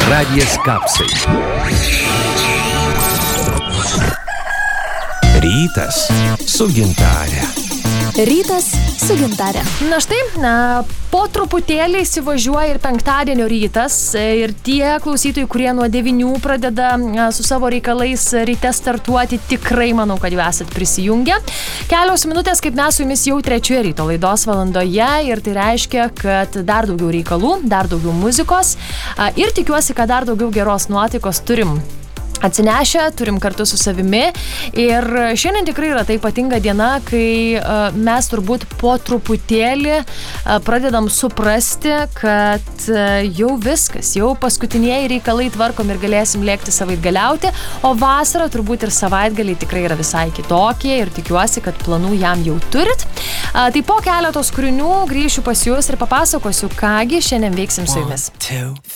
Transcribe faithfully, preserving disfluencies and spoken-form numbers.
Radijas Kapsai. Rytas su Gintare. Rytas su Gintare. Na štai, na, po truputėlį įsivažiuoja ir penktadienio rytas ir tie klausytojai, kurie nuo devynių pradeda su savo reikalais ryte startuoti, tikrai manau, kad jau esat prisijungę. Kelios minutės, kaip mes su jumis jau trečioje ryto laidos valandoje ir tai reiškia, kad dar daugiau reikalų, dar daugiau muzikos ir tikiuosi, kad dar daugiau geros nuotaikos turim atsinešę, turim kartu su savimi ir šiandien tikrai yra tai ypatinga diena, kai uh, mes turbūt po truputėlį uh, pradedam suprasti, kad uh, jau viskas, jau paskutinieji reikalai tvarkom ir galėsim lėkti savaitgaliauti, o vasara turbūt ir savaitgaliai tikrai yra visai kitokie ir tikiuosi, kad planų jam jau turit. Uh, tai po keletos kūrinių grįšiu pas jūs ir papasakosiu, kągi šiandien veiksim su jumis. One, two,